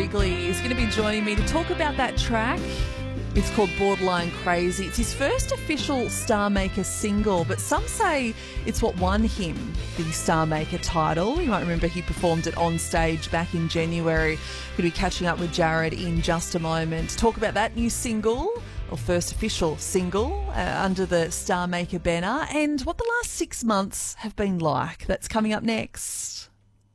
Wrigley is going to be joining me to talk about that track. It's called Borderline Crazy. It's his first official Star Maker single, but some say it's what won him the Star Maker title. You might remember he performed it on stage back in January. Going to be catching up with Jared in just a moment to talk about that new single, or first official single, under the Star Maker banner, and what the last 6 months have been like. That's coming up next.